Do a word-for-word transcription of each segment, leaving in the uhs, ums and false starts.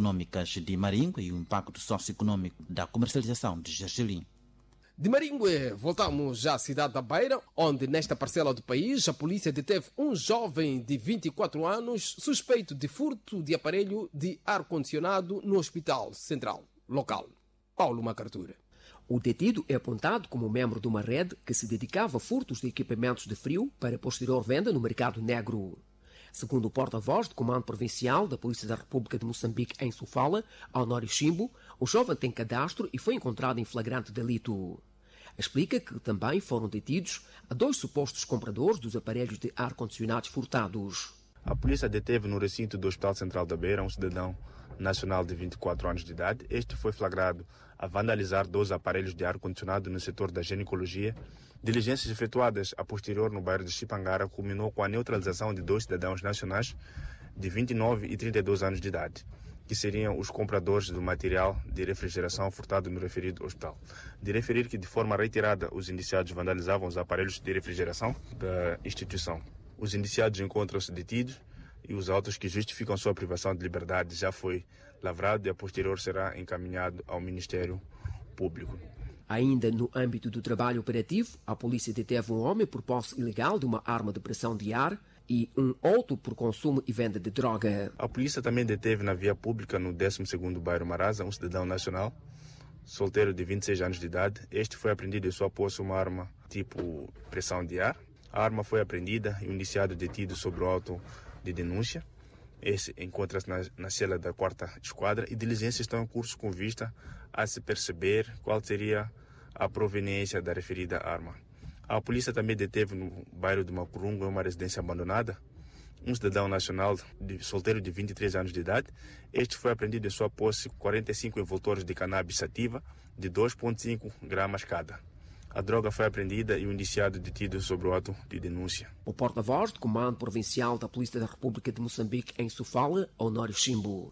econômicas de Maringue e o impacto socioeconômico da comercialização de gergelim. De Maringue, voltamos à cidade da Beira, onde nesta parcela do país a polícia deteve um jovem de vinte e quatro anos suspeito de furto de aparelho de ar-condicionado no Hospital Central local. Paulo Macartura. O detido é apontado como membro de uma rede que se dedicava a furtos de equipamentos de frio para posterior venda no mercado negro. Segundo o porta-voz do Comando Provincial da Polícia da República de Moçambique em Sofala, Honório Chimbo, o jovem tem cadastro e foi encontrado em flagrante delito. Explica que também foram detidos a dois supostos compradores dos aparelhos de ar-condicionados furtados. A polícia deteve no recinto do Hospital Central da Beira um cidadão nacional de vinte e quatro anos de idade. Este foi flagrado a vandalizar dois aparelhos de ar-condicionado no setor da ginecologia. Diligências efetuadas a posterior no bairro de Chipangara culminou com a neutralização de dois cidadãos nacionais de vinte e nove e trinta e dois anos de idade, que seriam os compradores do material de refrigeração furtado no referido hospital. De referir que de forma reiterada os indiciados vandalizavam os aparelhos de refrigeração da instituição. Os indiciados encontram-se detidos e os autos que justificam sua privação de liberdade já foi lavrado e a posterior será encaminhado ao Ministério Público. Ainda no âmbito do trabalho operativo, a polícia deteve um homem por posse ilegal de uma arma de pressão de ar e um outro por consumo e venda de droga. A polícia também deteve na via pública no décimo segundo bairro Maraza um cidadão nacional, solteiro de vinte e seis anos de idade. Este foi apreendido em sua posse uma arma tipo pressão de ar. A arma foi apreendida e o indiciado detido sob o auto de denúncia. Esse encontra-se na, na cela da quarta esquadra e diligências estão em curso com vista a se perceber qual seria a proveniência da referida arma. A polícia também deteve no bairro de Macurungo, em uma residência abandonada, um cidadão nacional de, solteiro de vinte e três anos de idade. Este foi apreendido em sua posse quarenta e cinco envoltores de cannabis sativa de dois vírgula cinco gramas cada. A droga foi apreendida e o indiciado detido sob o ato de denúncia. O porta-voz do Comando Provincial da Polícia da República de Moçambique em Sofala, Honório Chimbo.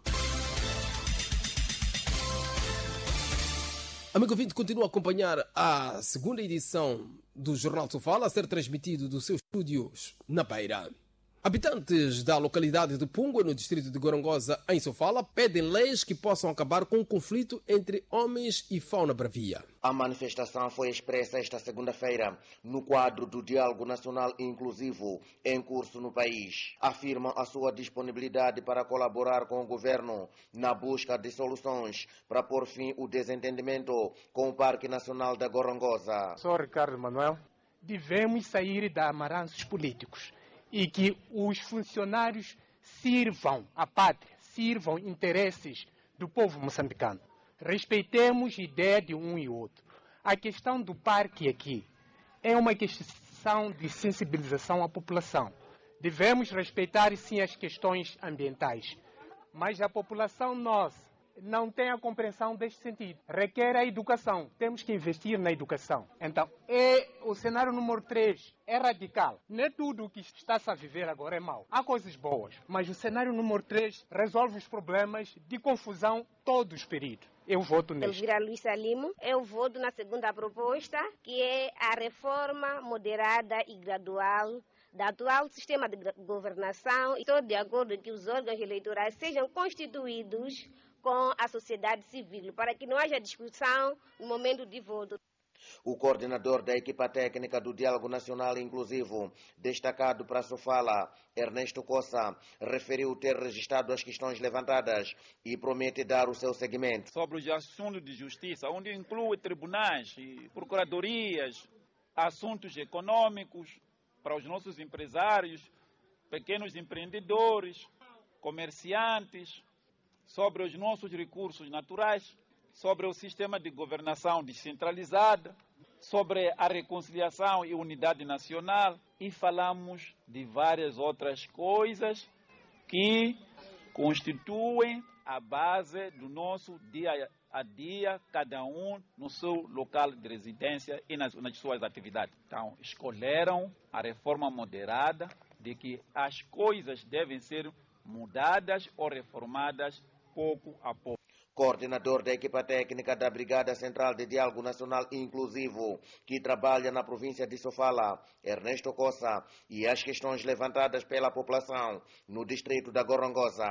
Amigo ouvinte, continua a acompanhar a segunda edição do Jornal Sofala a ser transmitido dos seus estúdios na Beira. Habitantes da localidade de Pungua, no distrito de Gorongosa, em Sofala, pedem leis que possam acabar com o conflito entre homens e fauna bravia. A manifestação foi expressa esta segunda-feira no quadro do Diálogo Nacional Inclusivo em curso no país. Afirmam a sua disponibilidade para colaborar com o governo na busca de soluções para pôr fim ao desentendimento com o Parque Nacional da Gorongosa. Sou Ricardo Manuel. Devemos sair da amarranços políticos e que os funcionários sirvam a pátria, sirvam interesses do povo moçambicano. Respeitemos a ideia de um e outro. A questão do parque aqui é uma questão de sensibilização à população. Devemos respeitar, sim, as questões ambientais, mas a população nossa não tem a compreensão deste sentido. Requer a educação. Temos que investir na educação. Então, é o cenário número três é radical. Não é tudo o que está-se a viver agora é mau. Há coisas boas, mas o cenário número três resolve os problemas de confusão todos os períodos. Eu voto neste. Elvira Luísa Limo, eu voto na segunda proposta, que é a reforma moderada e gradual do atual sistema de governação. Estou de acordo que os órgãos eleitorais sejam constituídos com a sociedade civil, para que não haja discussão no momento de voto. O coordenador da equipa técnica do Diálogo Nacional Inclusivo, destacado para a Sofala, Ernesto Cossa, referiu ter registrado as questões levantadas e promete dar o seu seguimento. Sobre os assuntos de justiça, onde inclui tribunais e procuradorias, assuntos econômicos para os nossos empresários, pequenos empreendedores, comerciantes, sobre os nossos recursos naturais, sobre o sistema de governação descentralizada, sobre a reconciliação e unidade nacional, e falamos de várias outras coisas que constituem a base do nosso dia a dia, cada um no seu local de residência e nas, nas suas atividades. Então, escolheram a reforma moderada de que as coisas devem ser mudadas ou reformadas pouco a pouco. Coordenador da equipa técnica da Brigada Central de Diálogo Nacional Inclusivo, que trabalha na província de Sofala, Ernesto Cossa, e as questões levantadas pela população no distrito da Gorongosa,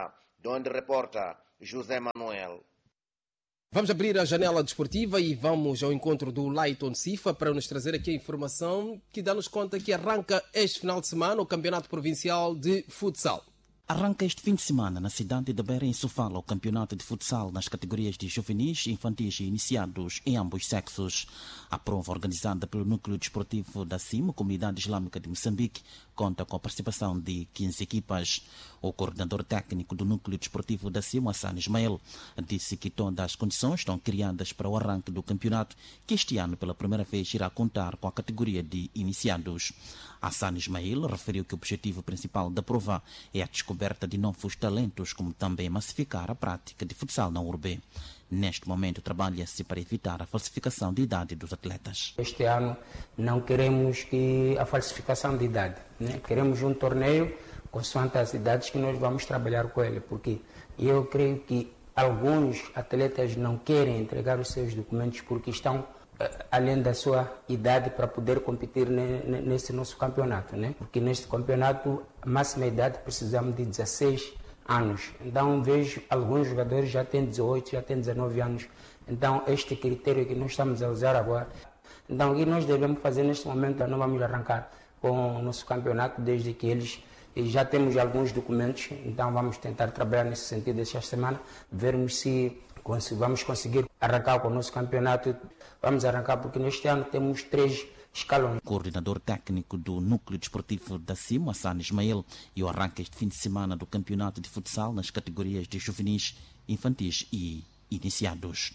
de onde reporta José Manuel. Vamos abrir a janela desportiva e vamos ao encontro do Laiton Sifa para nos trazer aqui a informação que dá-nos conta que arranca este final de semana o Campeonato Provincial de Futsal. Arranca este fim de semana na cidade de Beira, em Sofala, o campeonato de futsal nas categorias de juvenis, infantis e iniciados em ambos sexos. A prova, organizada pelo Núcleo Desportivo da C I M, Comunidade Islâmica de Moçambique, conta com a participação de quinze equipas. O coordenador técnico do Núcleo Desportivo da C I M, Hassan Ismael, disse que todas as condições estão criadas para o arranque do campeonato, que este ano, pela primeira vez, irá contar com a categoria de iniciados. Hassan Ismael referiu que o objetivo principal da prova é a descoberta de novos talentos, como também massificar a prática de futsal na urbe. Neste momento, trabalha-se para evitar a falsificação de idade dos atletas. Este ano não queremos que a falsificação de idade, né? Queremos um torneio consoante as idades que nós vamos trabalhar com ele, porque eu creio que alguns atletas não querem entregar os seus documentos porque estão além da sua idade para poder competir nesse nosso campeonato, né? Porque neste campeonato, a máxima idade precisamos de dezesseis anos. Então vejo alguns jogadores já têm dezoito, já têm dezenove anos. Então este critério que nós estamos a usar agora. Então o que nós devemos fazer neste momento, não vamos arrancar com o nosso campeonato desde que eles já temos alguns documentos. Então vamos tentar trabalhar nesse sentido esta semana, vermos se vamos conseguir arrancar com o nosso campeonato. Vamos arrancar porque neste ano temos três escalões. O coordenador técnico do Núcleo Desportivo da C I M, Hassan Ismael, e o arranque este fim de semana do campeonato de futsal nas categorias de juvenis, infantis e iniciados.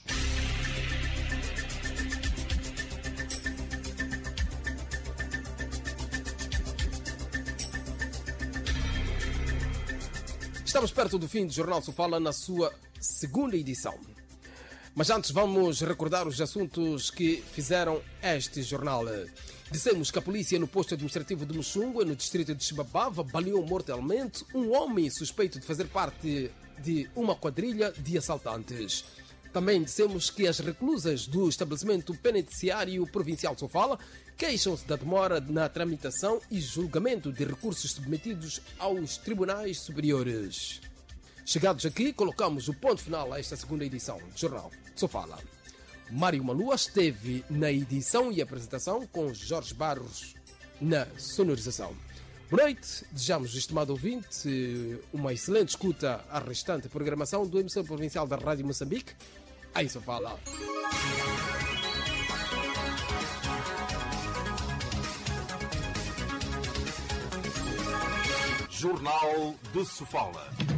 Estamos perto do fim do Jornal Sofala na sua segunda edição. Mas antes vamos recordar os assuntos que fizeram este jornal. Dissemos que a polícia no posto administrativo de Muxungwa, no distrito de Xibabava, baleou mortalmente um homem suspeito de fazer parte de uma quadrilha de assaltantes. Também dissemos que as reclusas do estabelecimento penitenciário provincial de Sofala queixam-se da demora na tramitação e julgamento de recursos submetidos aos tribunais superiores. Chegados aqui, colocamos o ponto final a esta segunda edição do Jornal Sofala. Mário Malua esteve na edição e apresentação, com Jorge Barros na sonorização. Boa noite, desejamos, estimado ouvinte, uma excelente escuta à restante programação do emissor provincial da Rádio Moçambique, em Sofala. Jornal de Sofala.